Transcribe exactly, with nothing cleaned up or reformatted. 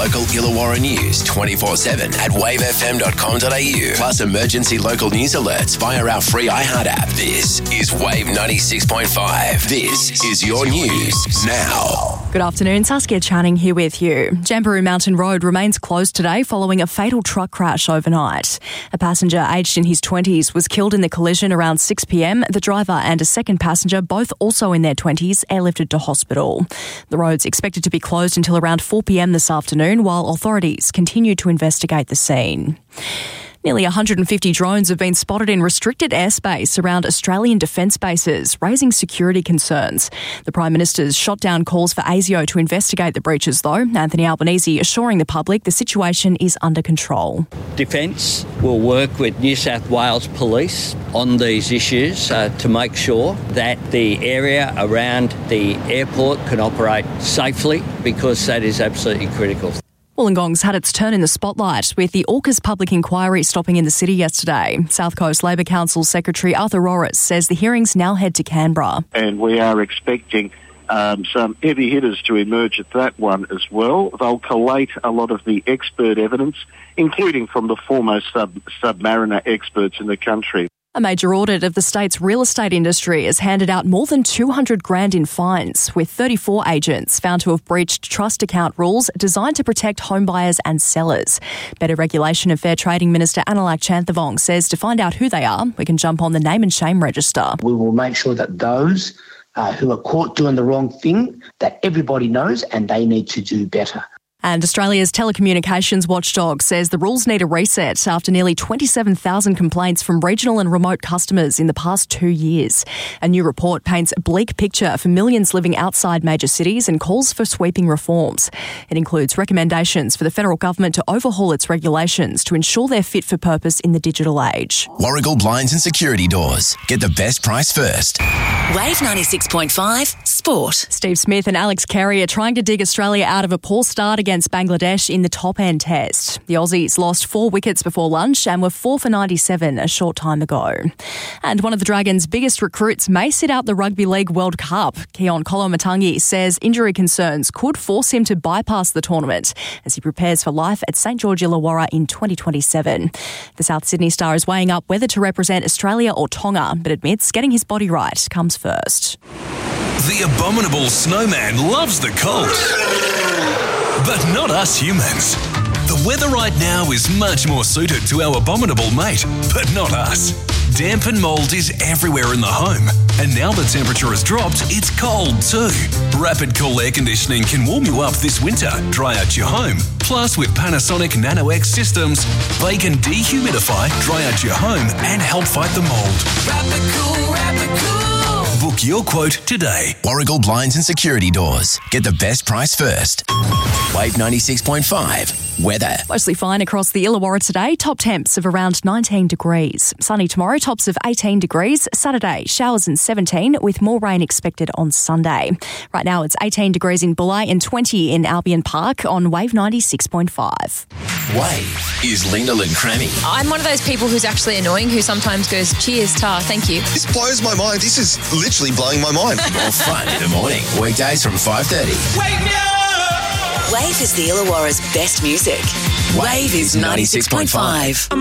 Local Illawarra news twenty-four seven at wave f m dot com dot a u. Plus emergency local news alerts via our free iHeart app. This is Wave ninety-six point five. This is your news now. Good afternoon, Saskia Channing here with you. Jamberoo Mountain Road remains closed today following a fatal truck crash overnight. A passenger aged in his twenties was killed in the collision around six p m. The driver and a second passenger, both also in their twenties, airlifted to hospital. The road's expected to be closed until around four p m this afternoon, while authorities continue to investigate the scene. Nearly one hundred fifty drones have been spotted in restricted airspace around Australian defence bases, raising security concerns. The Prime Minister's shot down calls for ASIO to investigate the breaches, though. Anthony Albanese assuring the public the situation is under control. Defence will work with New South Wales Police on these issues uh, to make sure that the area around the airport can operate safely, because that is absolutely critical. Wollongong's had its turn in the spotlight, with the AUKUS public inquiry stopping in the city yesterday. South Coast Labor Council Secretary Arthur Rorris says the hearings now head to Canberra. And we are expecting um, some heavy hitters to emerge at that one as well. They'll collate a lot of the expert evidence, including from the foremost sub- submariner experts in the country. A major audit of the state's real estate industry has handed out more than two hundred grand in fines, with thirty-four agents found to have breached trust account rules designed to protect home buyers and sellers. Better Regulation and Fair Trading Minister Analak Chanthavong says to find out who they are, we can jump on the name and shame register. We will make sure that those uh, who are caught doing the wrong thing, that everybody knows, and they need to do better. And Australia's telecommunications watchdog says the rules need a reset after nearly twenty-seven thousand complaints from regional and remote customers in the past two years. A new report paints a bleak picture for millions living outside major cities and calls for sweeping reforms. It includes recommendations for the federal government to overhaul its regulations to ensure they're fit for purpose in the digital age. Warragul Blinds and Security Doors. Get the best price first. Wave ninety-six point five Sport. Steve Smith and Alex Carey are trying to dig Australia out of a poor start against against Bangladesh in the top-end test. The Aussies lost four wickets before lunch and were four for ninety-seven a short time ago. And one of the Dragons' biggest recruits may sit out the Rugby League World Cup. Keon Kolomatangi says injury concerns could force him to bypass the tournament as he prepares for life at St George Illawarra in twenty twenty-seven. The South Sydney star is weighing up whether to represent Australia or Tonga, but admits getting his body right comes first. The abominable snowman loves the cold. But not us humans. The weather right now is much more suited to our abominable mate, but not us. Damp and mould is everywhere in the home, and now the temperature has dropped, it's cold too. Rapid Cool Air Conditioning can warm you up this winter, dry out your home. Plus, with Panasonic Nano-X systems, they can dehumidify, dry out your home, and help fight the mould. Rapid Cool, Rapid Cool. Book your quote today. Warragul Blinds and Security Doors. Get the best price first. Wave ninety-six point five. Weather. Mostly fine across the Illawarra today. Top temps of around nineteen degrees. Sunny tomorrow, tops of eighteen degrees. Saturday, showers and seventeen, with more rain expected on Sunday. Right now, it's eighteen degrees in Bulli and twenty in Albion Park on Wave ninety-six point five. Wave is Linda Crammy. I'm one of those people who's actually annoying, who sometimes goes, cheers, tar, thank you. This blows my mind. This is literally blowing my mind. More fun in the morning. Weekdays from five thirty. Wake me up! Wave is the Illawarra's best music. Wave is ninety-six point five.